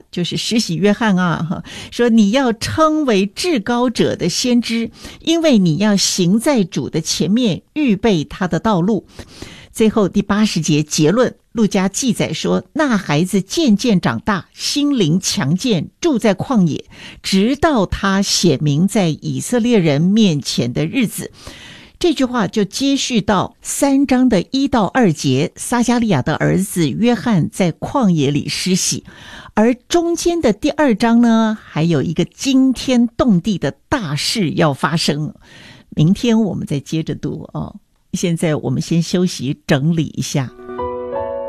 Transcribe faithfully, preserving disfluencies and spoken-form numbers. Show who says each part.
Speaker 1: 就是施洗约翰啊，说你要称为至高者的先知，因为你要行在主的前面，预备他的道路。最后第八十节结论，路加记载说，那孩子渐渐长大，心灵强健，住在旷野，直到他显明在以色列人面前的日子。这句话就接续到三章的一到二节，撒迦利亚的儿子约翰在旷野里施洗，而中间的第二章呢，还有一个惊天动地的大事要发生。明天我们再接着读哦。现在我们先休息整理一下。